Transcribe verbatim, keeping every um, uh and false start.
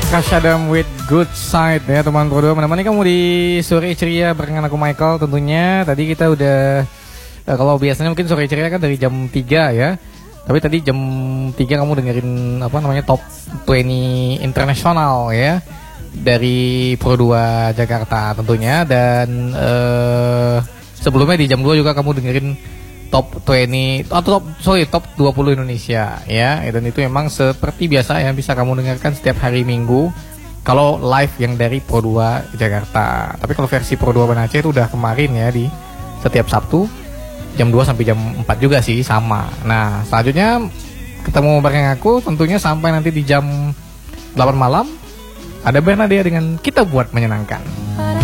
Crash Adam with Good Side ya teman berdua, menemani kamu di sore ceria barengan aku Michael tentunya. Tadi kita udah eh, kalau biasanya mungkin sore ceria kan dari jam tiga ya. Tapi tadi jam tiga kamu dengerin apa namanya Top dua puluh Internasional ya dari Pro dua Jakarta tentunya. Dan eh, sebelumnya di jam dua juga kamu dengerin Top dua puluh atau top sorry Top dua puluh Indonesia ya. Dan itu memang seperti biasa ya, bisa kamu dengarkan setiap hari Minggu kalau live yang dari Pro dua Jakarta. Tapi kalau versi Pro dua Banda Aceh itu udah kemarin ya, di setiap Sabtu jam dua sampai jam empat juga sih sama. Nah, selanjutnya ketemu bareng aku tentunya sampai nanti di jam delapan malam. Ada Bernadea dengan Kita Buat Menyenangkan.